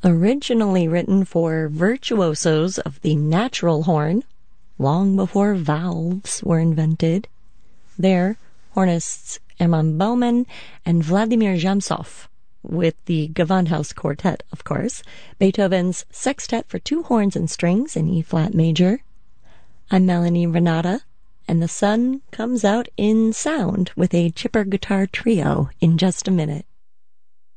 Originally written for virtuosos of the natural horn, long before valves were invented. There, hornists Hermann Baumann and Vladimir Jamsov, with the Gewandhaus Quartet, of course, Beethoven's Sextet for two horns and strings in E-flat major. I'm Melanie Renata, and the sun comes out in sound with a chipper guitar trio in just a minute.